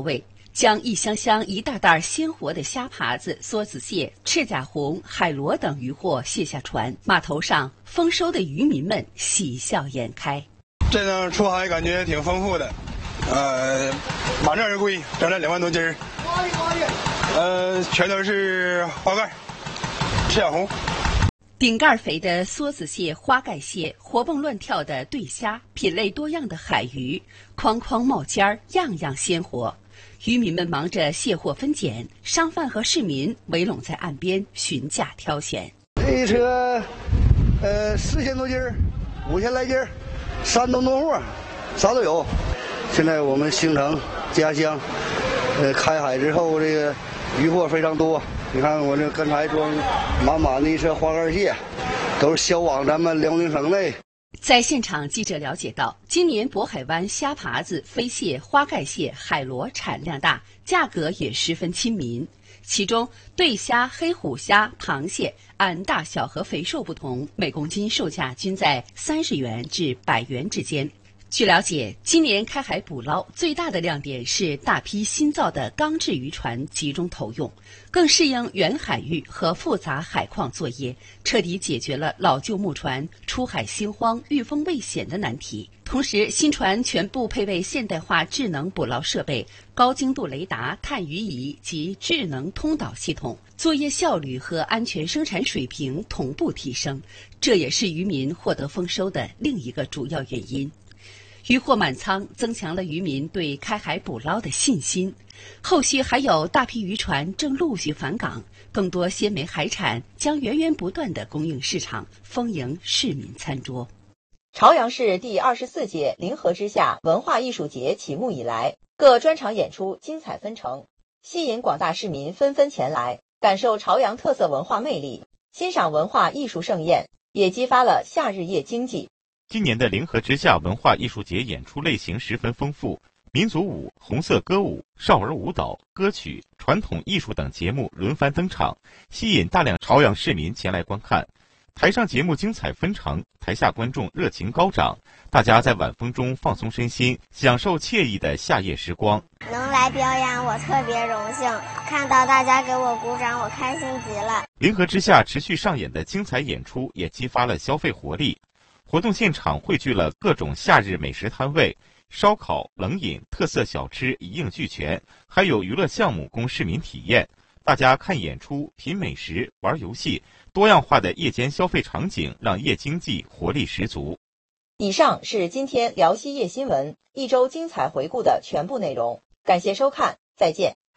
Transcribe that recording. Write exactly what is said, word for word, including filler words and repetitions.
味，将一箱箱一袋袋鲜活的虾爬子、梭子蟹、赤甲红、海螺等渔获卸下船，码头上丰收的渔民们喜笑颜开。 这趟出海感觉挺丰富的，呃，满载而归，整了两万多斤儿，呃，全都是花盖、赤甲红。 顶盖肥的梭子蟹、花盖蟹，活蹦乱跳的对虾，品类多样的海鱼，筐筐冒尖儿，样样鲜活。渔民们忙着卸货分拣，商贩和市民围拢在岸边询价挑选。 这一车，呃，四千多斤儿，五千来斤儿，山东农货，啥都有。现在我们兴城家乡，呃，开海之后，这个渔获非常多。你看我这刚才装满满的一车花盖蟹，都是销往咱们辽宁省内。 在现场，记者了解到，今年渤海湾虾爬子、飞蟹、花盖蟹、海螺产量大，价格也十分亲民。其中，对虾、黑虎虾、螃蟹按大小和肥瘦不同，每公斤售价均在三十元至百元之间。据了解，今年开海捕捞最大的亮点是大批新造的钢制渔船集中投用，更适应远海域和复杂海况作业，彻底解决了老旧木船出海心慌、遇风未险的难题。同时，新船全部配备现代化智能捕捞设备、高精度雷达、探鱼仪及智能通导系统，作业效率和安全生产水平同步提升，这也是渔民获得丰收的另一个主要原因。渔获满仓，增强了渔民对开海捕捞的信心。后续还有大批渔船正陆续返港，更多鲜美海产将源源不断地供应市场，丰盈市民餐桌。 朝阳市第二十四届临河之夏文化艺术节启幕以来，各专场演出精彩纷呈，吸引广大市民纷纷前来感受朝阳特色文化魅力，欣赏文化艺术盛宴，也激发了夏日夜经济。 今年的临河之夏文化艺术节演出类型十分丰富，民族舞、红色歌舞、少儿舞蹈、歌曲、传统艺术等节目轮番登场，吸引大量朝阳市民前来观看。台上节目精彩纷呈，台下观众热情高涨，大家在晚风中放松身心，享受惬意的夏夜时光。 能来表演我特别荣幸，看到大家给我鼓掌，我开心极了。 临河之夏持续上演的精彩演出也激发了消费活力。活动现场汇聚了各种夏日美食摊位，烧烤、冷饮、特色小吃一应俱全，还有娱乐项目供市民体验。大家看演出、品美食、玩游戏，多样化的夜间消费场景让夜经济活力十足。 以上是今天辽西夜新闻一周精彩回顾的全部内容，感谢收看，再见。